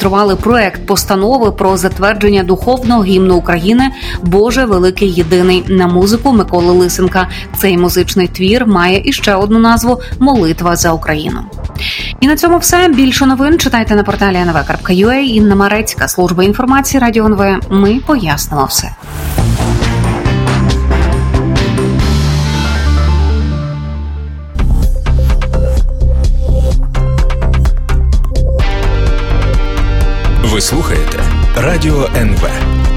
зареєстрували проект постанови про затвердження духовного гімну України «Боже великий єдиний» на музику Миколи Лисенка. Цей музичний твір має іще одну назву «Молитва за Україну». І на цьому все. Більше новин читайте на порталі nv.ua. Інна Марецька, служба інформації Радіо НВ. Ми пояснимо все. Ви слухаєте Радіо НВ.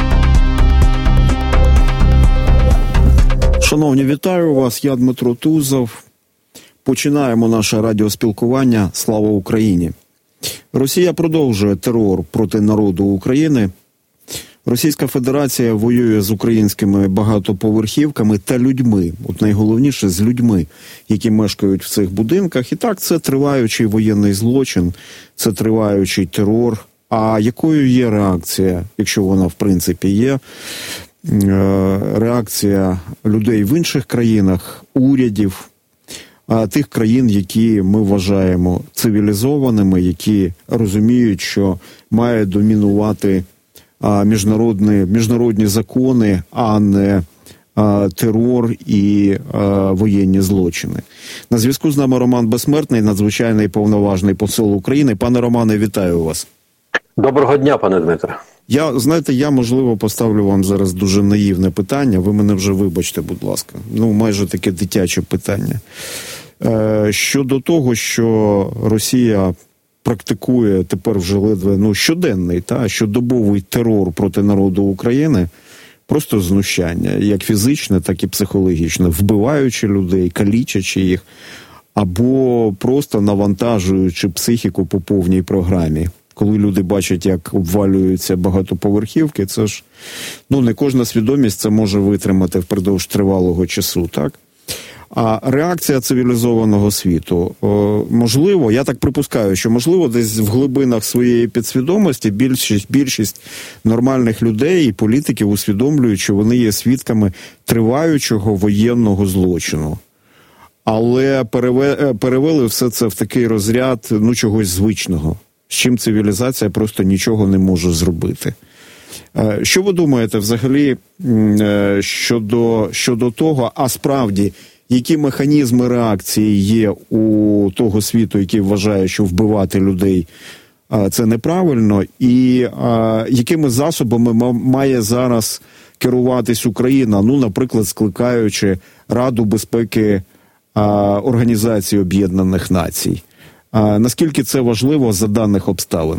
Шановні, вітаю вас. Я Дмитро Тузов. Починаємо наше радіоспілкування «Слава Україні». Росія продовжує терор проти народу України. Російська Федерація воює з українськими багатоповерхівками та людьми. От найголовніше – з людьми, які мешкають в цих будинках. І так, це триваючий воєнний злочин, це триваючий терор. А якою є реакція, якщо вона в принципі є, реакція людей в інших країнах, урядів, тих країн, які ми вважаємо цивілізованими, які розуміють, що має домінувати міжнародні закони, а не терор і воєнні злочини. На зв'язку з нами Роман Безсмертний, надзвичайний повноважний посол України. Пане Романе, вітаю вас. Доброго дня, пане Дмитре. Я, можливо, поставлю вам зараз дуже наївне питання. Ви мене вже вибачте, будь ласка. Майже таке дитяче питання. Щодо того, що Росія практикує тепер вже ледве щоденний, щодобовий терор проти народу України, просто знущання, як фізичне, так і психологічне, вбиваючи людей, калічачи їх, або просто навантажуючи психіку по повній програмі. Коли люди бачать, як обвалюються багатоповерхівки, це ж, не кожна свідомість це може витримати впродовж тривалого часу, так? А реакція цивілізованого світу, можливо, я так припускаю, що можливо десь в глибинах своєї підсвідомості більшість нормальних людей і політиків усвідомлюють, що вони є свідками триваючого воєнного злочину. Але перевели все це в такий розряд, чогось звичного, з чим цивілізація просто нічого не може зробити. Що ви думаєте взагалі щодо того, а справді, які механізми реакції є у того світу, який вважає, що вбивати людей це неправильно, і якими засобами має зараз керуватись Україна, наприклад, скликаючи Раду безпеки Організації Об'єднаних Націй? Наскільки це важливо за даних обставин?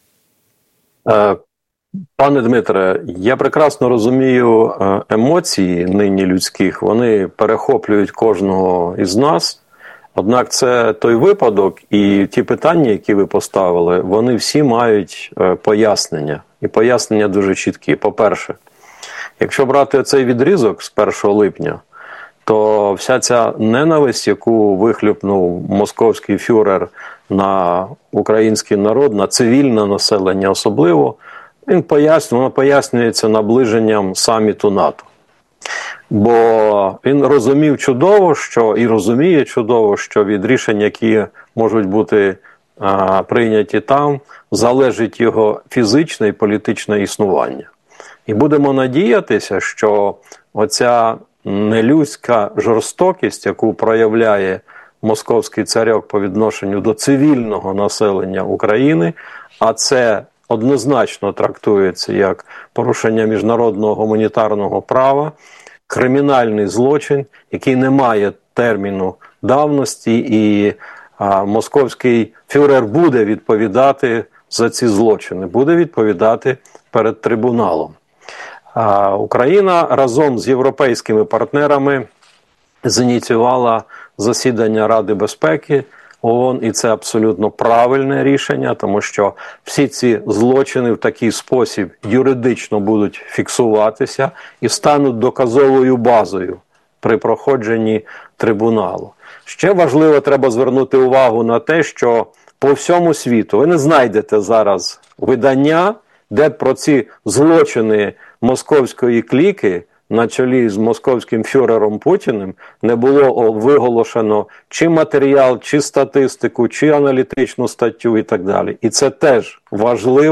Пане Дмитре, я прекрасно розумію емоції нині людських, вони перехоплюють кожного із нас. Однак це той випадок і ті питання, які ви поставили, вони всі мають пояснення. І пояснення дуже чіткі. По-перше, якщо брати цей відрізок з 1 липня, то вся ця ненависть, яку вихлюпнув московський фюрер на український народ, на цивільне населення особливо, воно пояснюється наближенням саміту НАТО. Бо він розумів чудово, і розуміє чудово, що від рішень, які можуть бути прийняті там, залежить його фізичне і політичне існування. І будемо надіятися, що оця нелюдська жорстокість, яку проявляє московський царьок по відношенню до цивільного населення України, а це однозначно трактується як порушення міжнародного гуманітарного права, кримінальний злочин, який не має терміну давності, і московський фюрер буде відповідати за ці злочини, буде відповідати перед трибуналом. Україна разом з європейськими партнерами зініціювала засідання Ради безпеки ООН, і це абсолютно правильне рішення, тому що всі ці злочини в такий спосіб юридично будуть фіксуватися і стануть доказовою базою при проходженні трибуналу. Ще важливо, треба звернути увагу на те, що по всьому світу ви не знайдете зараз видання, де про ці злочини московської кліки на чолі з московським фюрером Путіним не було виголошено чи матеріал, чи статистику, чи аналітичну статтю і так далі. І це теж важливо.